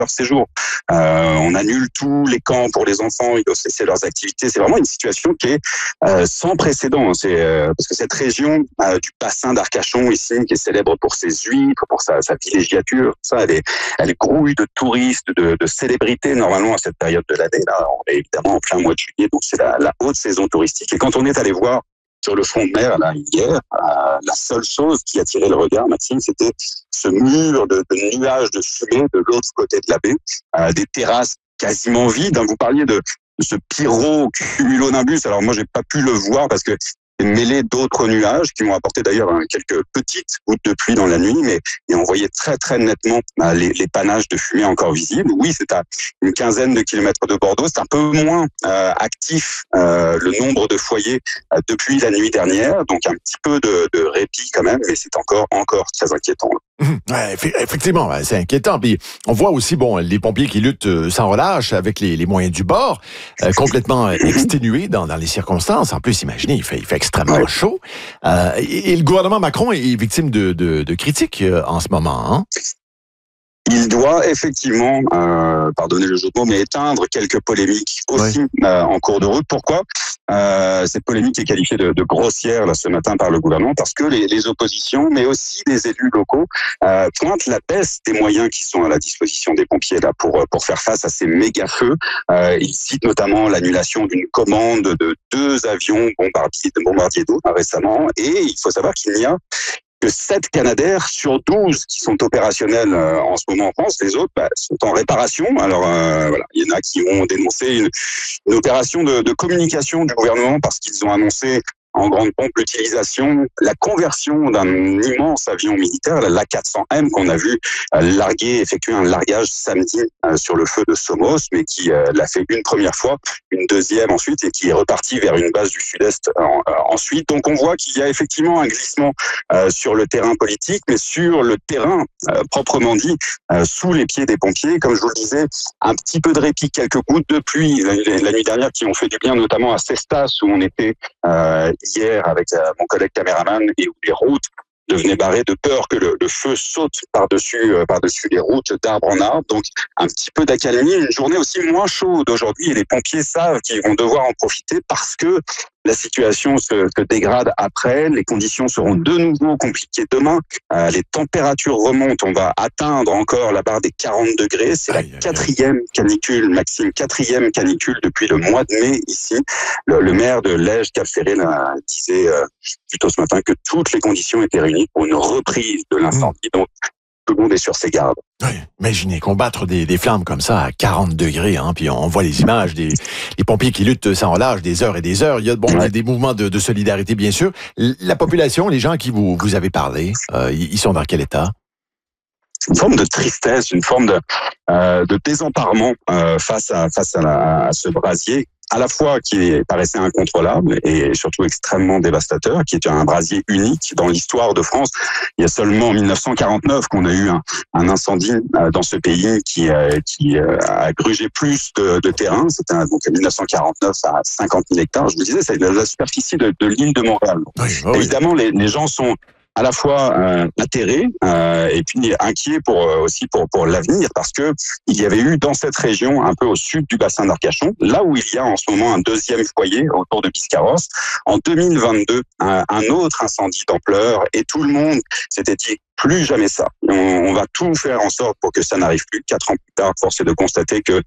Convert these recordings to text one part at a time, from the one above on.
leur séjour. On annule tous les camps pour les enfants, ils doivent cesser leurs activités. C'est vraiment une situation qui est sans précédent. Parce que cette région du bassin d'Arcachon ici, qui est célèbre pour ses huîtres, pour sa villégiature, ça, elle est grouille de touristes, de célébrités normalement à cette période de l'année. Là, on est évidemment en plein mois de juillet, donc c'est la haute saison touristique. Et quand on est allé voir sur le front de mer là hier, la seule chose qui attirait le regard, Maxime, c'était ce mur de nuages de fumée de l'autre côté de la baie, des terrasses quasiment vides. Vous parliez de ce pyrocumulonimbus. Alors moi, j'ai pas pu le voir parce que c'est mêlé d'autres nuages qui m'ont apporté d'ailleurs quelques petites gouttes de pluie dans la nuit, mais on voyait très très nettement les panaches de fumée encore visibles. Oui, c'est à une quinzaine de kilomètres de Bordeaux. C'est un peu moins actif le nombre de foyers depuis la nuit dernière, donc un petit peu de répit quand même, mais c'est encore très inquiétant. Ouais, effectivement, c'est inquiétant. Puis on voit aussi les pompiers qui luttent sans relâche avec les moyens du bord, complètement exténués dans les circonstances. En plus, imaginez, il fait extrêmement chaud. Et le gouvernement Macron est victime de critiques en ce moment. Hein? Il doit effectivement, pardonnez le jeu de mots, mais éteindre quelques polémiques aussi en cours de route. Pourquoi cette polémique est qualifiée de grossière là, ce matin par le gouvernement? Parce que les oppositions, mais aussi des élus locaux, pointent la baisse des moyens qui sont à la disposition des pompiers là pour faire face à ces méga-feux. Ils citent notamment l'annulation d'une commande de 2 avions bombardiers d'eau récemment. Et il faut savoir qu'il n'y a que 7 Canadair sur 12 qui sont opérationnels en ce moment en France. Les autres sont en réparation. Alors voilà, il y en a qui ont dénoncé une opération de communication du gouvernement parce qu'ils ont annoncé en grande pompe l'utilisation, la conversion d'un immense avion militaire, l'A400M, qu'on a vu effectuer un largage samedi sur le feu de Somos, mais qui l'a fait une première fois, une deuxième ensuite, et qui est reparti vers une base du Sud-Est ensuite. Donc on voit qu'il y a effectivement un glissement sur le terrain politique, mais sur le terrain proprement dit, sous les pieds des pompiers. Comme je vous le disais, un petit peu de répit, quelques gouttes de pluie la nuit dernière qui ont fait du bien, notamment à Cestas où on était hier avec mon collègue caméraman et où les routes devenaient barrées de peur que le feu saute par-dessus les routes d'arbre en arbre. Donc un petit peu d'accalmie, une journée aussi moins chaude aujourd'hui et les pompiers savent qu'ils vont devoir en profiter parce que la situation se dégrade après, les conditions seront de nouveau compliquées demain, les températures remontent, on va atteindre encore la barre des 40 degrés, c'est la 4e canicule, Maxime, 4e canicule depuis le mois de mai ici. Le maire de Lège, Cap-Ferré, disait plutôt ce matin que toutes les conditions étaient réunies pour une reprise de l'incendie. Donc tout le monde est sur ses gardes. Oui, imaginez combattre des flammes comme ça à 40 degrés, puis on voit les images des pompiers qui luttent sans relâche des heures et des heures. Il y a des mouvements de solidarité, bien sûr. La population, les gens à qui vous avez parlé, ils sont dans quel état? Une forme de tristesse, une forme de désemparement face à ce brasier, à la fois qui paraissait incontrôlable et surtout extrêmement dévastateur, qui est un brasier unique dans l'histoire de France. Il y a seulement en 1949 qu'on a eu un incendie dans ce pays qui a grugé plus de terrain. C'était donc en 1949 à 50 000 hectares. Je vous disais, c'est la superficie de l'île de Montréal. Évidemment, les gens sont à la fois atterrés et puis inquiets aussi pour l'avenir parce que il y avait eu dans cette région un peu au sud du bassin d'Arcachon, là où il y a en ce moment un deuxième foyer autour de Biscarrosse, en 2022 un autre incendie d'ampleur et tout le monde s'était dit plus jamais ça. On va tout faire en sorte pour que ça n'arrive plus. 4 ans plus tard, force est de constater que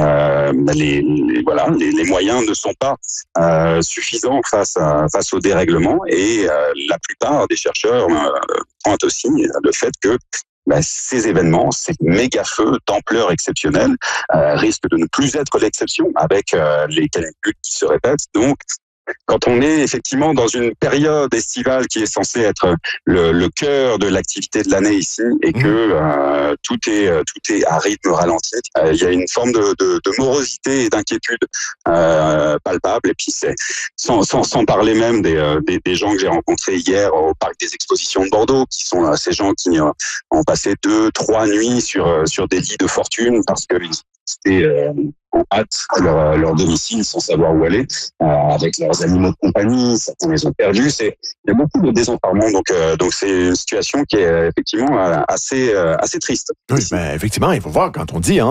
les moyens ne sont pas suffisants face au dérèglement et la plupart des chercheurs pointent aussi le fait que ces événements, ces méga-feux d'ampleur exceptionnelle risquent de ne plus être l'exception avec les canicules qui se répètent. Donc, quand on est effectivement dans une période estivale qui est censée être le cœur de l'activité de l'année ici et que tout est à rythme ralenti, il y a une forme de morosité et d'inquiétude palpable. Et puis c'est sans parler même des gens que j'ai rencontrés hier au parc des expositions de Bordeaux, qui sont ces gens qui ont passé 2-3 nuits sur des lits de fortune parce que c'était en hâte leur domicile sans savoir où aller, avec leurs animaux de compagnie, certains les ont perdus. Il y a beaucoup de désemparement, donc c'est une situation qui est effectivement assez triste. Oui, effectivement, il faut voir quand on dit